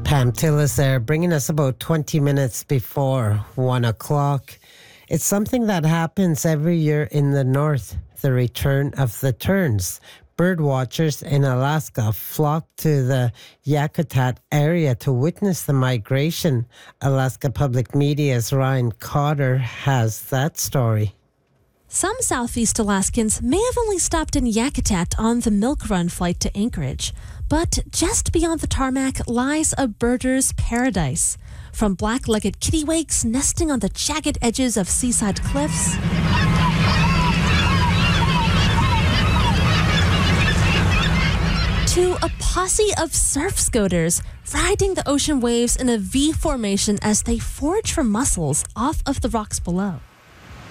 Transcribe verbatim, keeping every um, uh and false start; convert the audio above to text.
Pam Tillis there, bringing us about twenty minutes before one o'clock. It's something that happens every year in the north, the return of the terns. Bird watchers in Alaska flock to the Yakutat area to witness the migration. Alaska Public Media's Ryan Cotter has that story. Some Southeast Alaskans may have only stopped in Yakutat on the Milk Run flight to Anchorage, but just beyond the tarmac lies a birder's paradise. From black-legged kittiwakes nesting on the jagged edges of seaside cliffs to a posse of surf scoters riding the ocean waves in a V formation as they forage for mussels off of the rocks below.